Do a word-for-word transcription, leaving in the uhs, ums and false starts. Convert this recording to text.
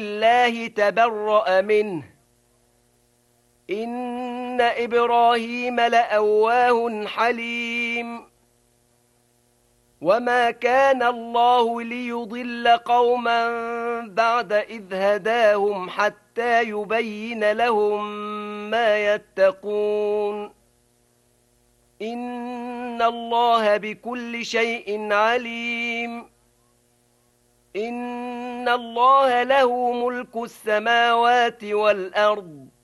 الله تبرأ منه إن إبراهيم لأواه حليم وما كان الله ليضل قوما بعد إذ هداهم حتى يبين لهم ما يتقون إن الله بكل شيء عليم إن الله له ملك السماوات والأرض